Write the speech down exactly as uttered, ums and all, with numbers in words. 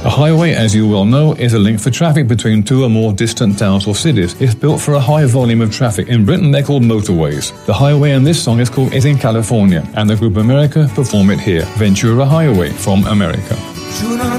A highway, as you well know, is a link for traffic between two or more distant towns or cities. It's built for a high volume of traffic. In Britain, they're called motorways. The highway in this song is called Is in California, and the group America perform it here. Ventura Highway from America.